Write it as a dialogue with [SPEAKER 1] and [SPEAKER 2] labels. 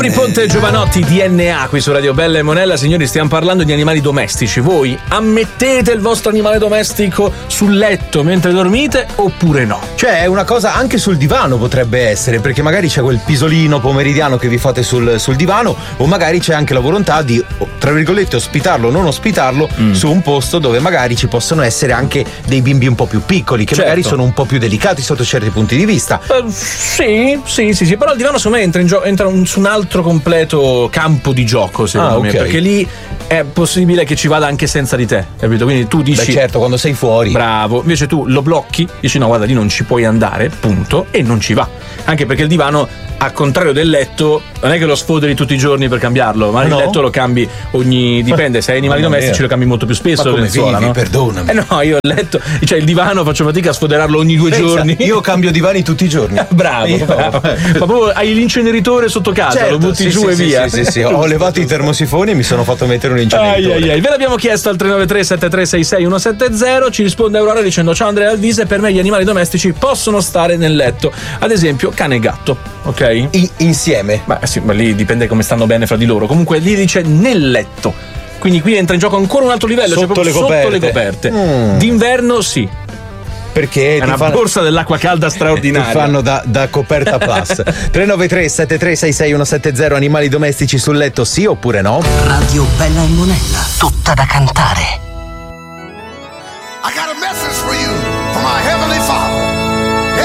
[SPEAKER 1] Ponte Giovanotti, DNA qui su Radio Bella e Monella. Signori, stiamo parlando di animali domestici. Voi ammettete il vostro animale domestico sul letto mentre dormite oppure no?
[SPEAKER 2] Cioè, è una cosa anche sul divano potrebbe essere, perché magari c'è quel pisolino pomeridiano che vi fate sul divano, o magari c'è anche la volontà di, tra virgolette, ospitarlo o non ospitarlo su un posto dove magari ci possono essere anche dei bimbi un po' più piccoli, che magari sono un po' più delicati sotto certi punti di vista.
[SPEAKER 1] Sì, però il divano secondo me entra su un altro completo campo di gioco, secondo me, perché lì è possibile che ci vada anche senza di te, capito? Quindi tu dici,
[SPEAKER 2] beh, certo, quando sei fuori,
[SPEAKER 1] bravo, invece tu lo blocchi, dici no, guarda, lì non ci puoi andare, punto, e non ci va, anche perché il divano, al contrario del letto, non è che lo sfoderi tutti i giorni per cambiarlo, ma il letto lo cambi dipende, se hai animali domestici lo cambi molto più spesso.
[SPEAKER 2] Ma come
[SPEAKER 1] lenzuola,
[SPEAKER 2] vivi?
[SPEAKER 1] no?
[SPEAKER 2] Perdonami.
[SPEAKER 1] No, io il letto, cioè il divano faccio fatica a sfoderarlo ogni 2 giorni.
[SPEAKER 2] Io cambio divani tutti i giorni.
[SPEAKER 1] Bravo. Ma proprio hai l'inceneritore sotto casa,
[SPEAKER 2] certo,
[SPEAKER 1] lo butti giù e via.
[SPEAKER 2] Sì. Ho levato i termosifoni e mi sono fatto mettere un inceneritore.
[SPEAKER 1] Ve l'abbiamo chiesto al 393 7366 170. Ci risponde Aurora dicendo: ciao Andrea Alvise, per me gli animali domestici possono stare nel letto, ad esempio cane e gatto, ok?
[SPEAKER 2] Insieme?
[SPEAKER 1] Ma sì, ma lì dipende come stanno bene fra di loro. Comunque lì dice nel letto, quindi qui entra in gioco ancora un altro livello,
[SPEAKER 2] sotto le
[SPEAKER 1] coperte. D'inverno sì,
[SPEAKER 2] perché
[SPEAKER 1] è una borsa dell'acqua calda straordinaria.
[SPEAKER 2] Ti fanno da coperta plus. 393 7366 170. Animali domestici sul letto, sì oppure no?
[SPEAKER 3] Radio Bella e Monella, tutta da cantare.
[SPEAKER 4] I got a message for you.